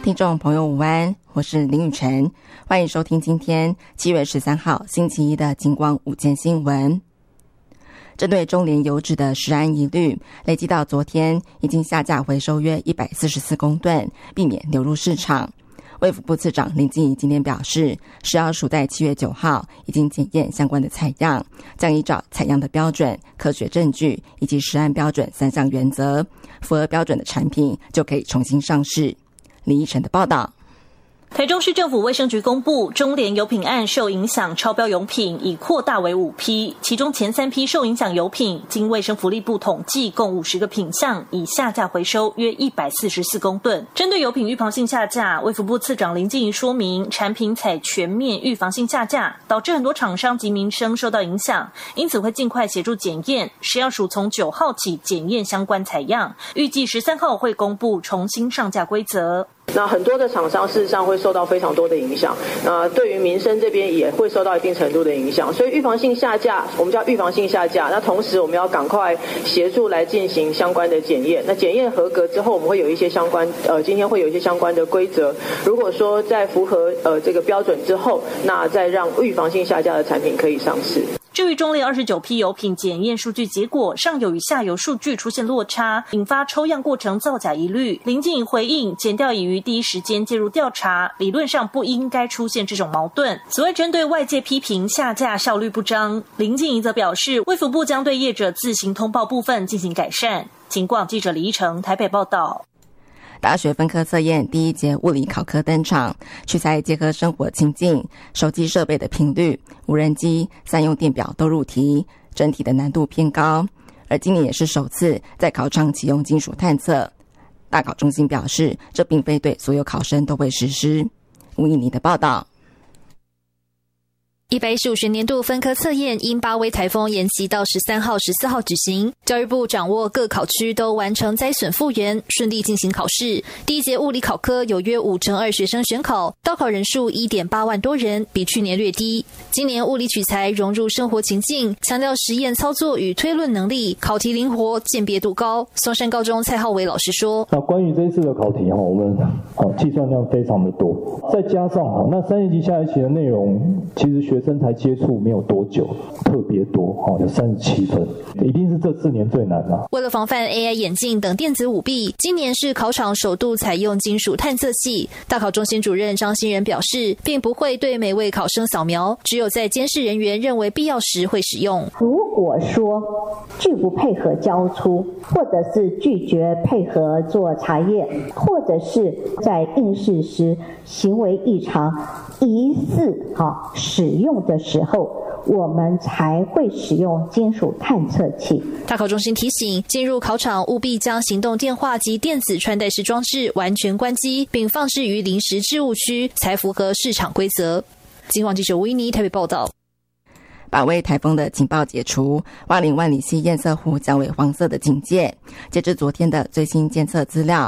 听众朋友午安，我是林雨晨，欢迎收听今天7月13号星期一的金光午间新闻。针对中联油脂的食安疑虑，累计到昨天已经下架回收约144公吨，避免流入市场。卫福部次长林静怡今天表示，食药署在7月9号已经检验相关的采样，将依照采样的标准、科学证据以及食安标准3项原则，符合标准的产品就可以重新上市。李依晨的报道。 台中市政府卫生局公布，中联油品案受影响超标油品已扩大为5批，其中前3批受影响油品，经卫生福利部统计，共50个品项，已下架回收约144公吨。针对油品预防性下架，卫福部次长林静怡说明，产品采全面预防性下架，导致很多厂商及民生受到影响，因此会尽快协助检验。食药署从9号起检验相关采样，预计13号会公布重新上架规则。 那很多的厂商事实上会受到非常多的影响，对于民生这边也会受到一定程度的影响，所以预防性下架，我们叫预防性下架。那同时我们要赶快协助来进行相关的检验。那检验合格之后，我们会有一些相关今天会有一些相关的规则。如果说在符合这个标准之后，那再让预防性下架的产品可以上市。 至于中联29批油品检验数据结果上游与下游数据出现落差，引发抽样过程造假疑虑，林静怡回应，检调已于第一时间介入调查，理论上不应该出现这种矛盾。此外，针对外界批评下架效率不彰，林静怡则表示，卫福部将对业者自行通报部分进行改善。警广记者李依成台北报道。 大学分科测验第1节物理考科登场，取材结合生活情境、手机设备的频率、无人机、3用电表都入题，整体的难度偏高。而今年也是首次在考场启用金属探测。大考中心表示，这并非对所有考生都会实施。吴以妮的报道。 115学年度分科测验因巴威台风延期到13号、14号举行，教育部掌握各考区都完成灾损复原，顺利进行考试。第1节物理考科有约2%学生选考，到考人数 1.8 万多人，比去年略低。今年物理取材融入生活情境，强调实验操作与推论能力，考题灵活，鉴别度高。松山高中蔡浩伟老师说， 那关于这一次的考题我们计算量非常的多，再加上那3年级下学期的内容，其实学生才接触没有多久，特别多有37分，一定是这4年最难的。 为了防范 AI 眼镜等电子舞弊，今年是考场首度采用金属探测器。大考中心主任张新仁表示，并不会对每位考生扫描，只有在监视人员认为必要时会使用。 如果说拒不配合交出，或者是拒绝配合做查验，或者是在应试时行为异常，疑似使用的时候，我们才会使用金属探测器。 大考中心提醒，进入考场务必将行动电话及电子穿戴式装置完全关机，并放置于临时置物区，才符合市场规则。警广记者吴依妮台北报道。 巴威台风的警报解除，万里溪堰塞湖降为黄色的警戒。截至昨天的最新监测资料，